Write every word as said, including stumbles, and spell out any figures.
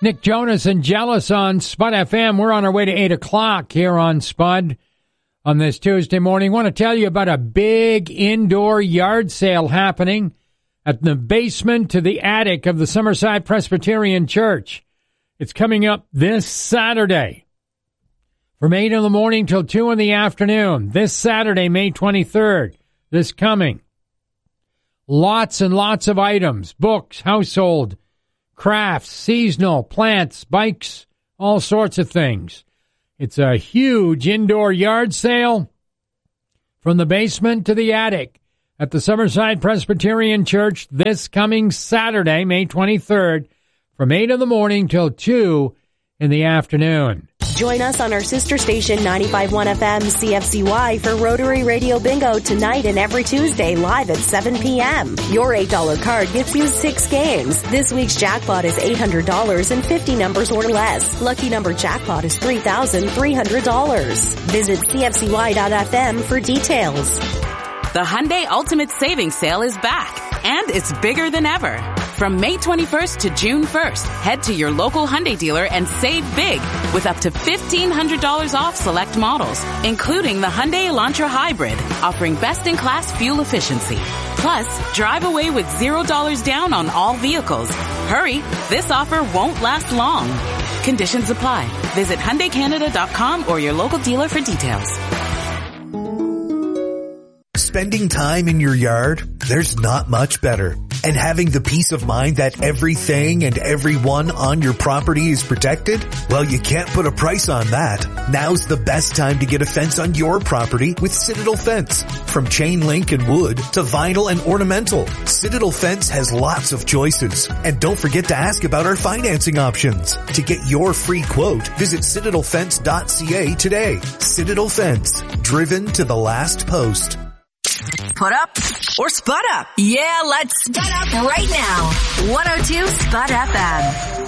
Nick Jonas and Jealous on Spud F M. We're on our way to eight o'clock here on Spud on this Tuesday morning. I want to tell you about a big indoor yard sale happening at the basement to the attic of the Summerside Presbyterian Church. It's coming up this Saturday from eight in the morning till two in the afternoon. This Saturday, May twenty-third, this coming. Lots and lots of items, books, household, crafts, seasonal, plants, bikes, all sorts of things. It's a huge indoor yard sale from the basement to the attic at the Summerside Presbyterian Church this coming Saturday, May twenty-third, from eight in the morning till two in the afternoon. Join us on our sister station ninety-five point one F M C F C Y for Rotary Radio Bingo tonight and every Tuesday live at seven p.m. Your eight dollar card gets you six games. This week's jackpot is eight hundred dollars and fifty numbers or less. Lucky number jackpot is three thousand three hundred dollars. Visit C F C Y dot F M for details. The Hyundai Ultimate Savings Sale is back, and it's bigger than ever. From May twenty-first to June first, head to your local Hyundai dealer and save big with up to fifteen hundred dollars off select models, including the Hyundai Elantra Hybrid, offering best-in-class fuel efficiency. Plus, drive away with zero dollars down on all vehicles. Hurry, this offer won't last long. Conditions apply. Visit Hyundai Canada dot com or your local dealer for details. Spending time in your yard, there's not much better. And having the peace of mind that everything and everyone on your property is protected? Well, you can't put a price on that. Now's the best time to get a fence on your property with Citadel Fence. From chain link and wood to vinyl and ornamental, Citadel Fence has lots of choices. And don't forget to ask about our financing options. To get your free quote, visit citadel fence dot c a today. Citadel Fence, driven to the last post. Put up or spud up? Yeah, let's spud up right now. one oh two Spud F M.